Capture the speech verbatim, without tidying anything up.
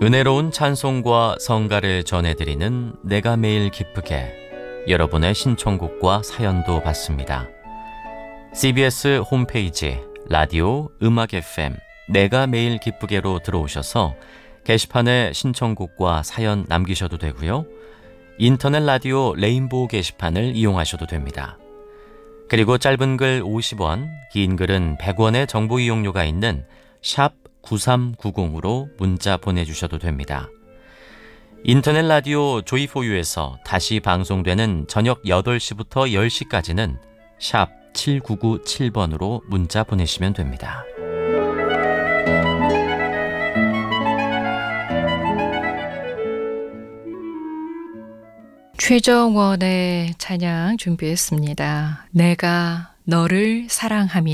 은혜로운 찬송과 성가를 전해드리는 내가 매일 기쁘게, 여러분의 신청곡과 사연도 받습니다. 씨비에스 홈페이지 라디오 음악 에프엠 내가 매일 기쁘게로 들어오셔서 게시판에 신청곡과 사연 남기셔도 되고요. 인터넷 라디오 레인보우 게시판을 이용하셔도 됩니다. 그리고 짧은 글 오십 원, 긴 글은 백 원의 정보 이용료가 있는 샵 구삼구공으로 문자 보내주셔도 됩니다. 인터넷 라디오 조이포유에서 다시 방송되는 저녁 여덟 시부터 열 시까지는 샵 칠구구칠 번으로 문자 보내시면 됩니다. 최정원의 찬양 준비했습니다. 내가 너를 사랑함이라.